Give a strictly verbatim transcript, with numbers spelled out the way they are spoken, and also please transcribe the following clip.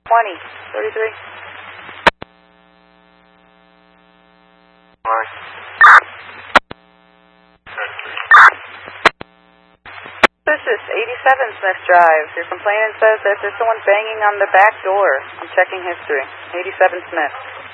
twenty, thirty-three. Mark. This is eighty-seven Smith Drive. Your complainant says that there's someone banging on the back door. I'm checking history. eighty-seven Smith.